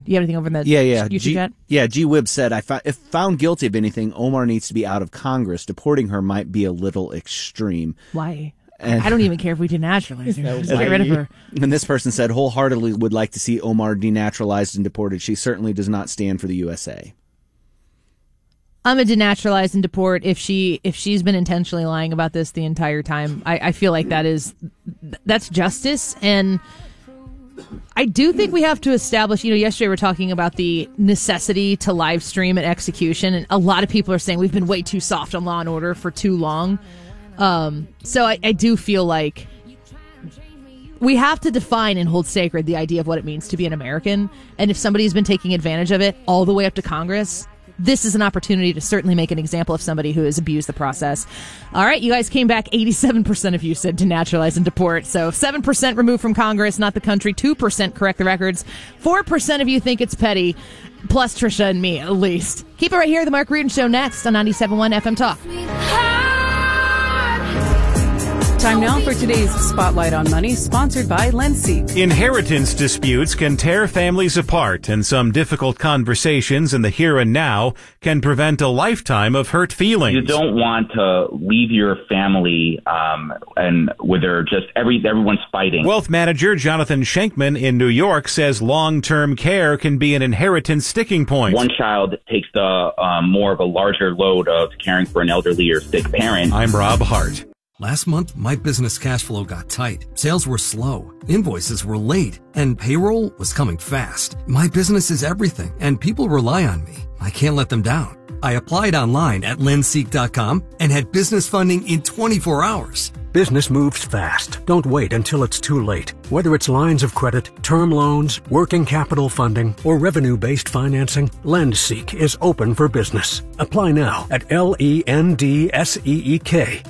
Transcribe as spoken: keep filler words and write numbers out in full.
Do you have anything over in the yeah, yeah. YouTube G, chat? Yeah, G-Wib said, I fi- if found guilty of anything, Omar needs to be out of Congress. Deporting her might be a little extreme. Why? And, I don't even care if we denaturalize her. Just get rid of her. And this person said, wholeheartedly would like to see Omar denaturalized and deported. She certainly does not stand for the U S A. I'm a denaturalize and deport if she if she's been intentionally lying about this the entire time. I, I feel like that is that's justice, and I do think we have to establish. You know, yesterday we were talking about the necessity to live stream an execution, and a lot of people are saying we've been way too soft on Law and Order for too long. Um, so I, I do feel like we have to define and hold sacred the idea of what it means to be an American, and if somebody's been taking advantage of it all the way up to Congress, this is an opportunity to certainly make an example of somebody who has abused the process. All right, you guys came back. eighty-seven percent of you said denaturalize and deport. So seven percent removed from Congress, not the country. two percent correct the records. four percent of you think it's petty, plus Trisha and me, at least. Keep it right here. The Mark Reardon Show next on ninety-seven point one F M Talk. Time now for today's Spotlight on Money, sponsored by Lenseek. Inheritance disputes can tear families apart, and some difficult conversations in the here and now can prevent a lifetime of hurt feelings. You don't want to leave your family um, and where they're just every everyone's fighting. Wealth manager Jonathan Schenkman in New York says long-term care can be an inheritance sticking point. One child takes the um, more of a larger load of caring for an elderly or sick parent. I'm Rob Hart. Last month, my business cash flow got tight. Sales were slow, invoices were late, and payroll was coming fast. My business is everything, and people rely on me. I can't let them down. I applied online at lenseek dot com and had business funding in twenty-four hours. Business moves fast. Don't wait until it's too late. Whether it's lines of credit, term loans, working capital funding, or revenue-based financing, Lenseek is open for business. Apply now at L E N D S E E K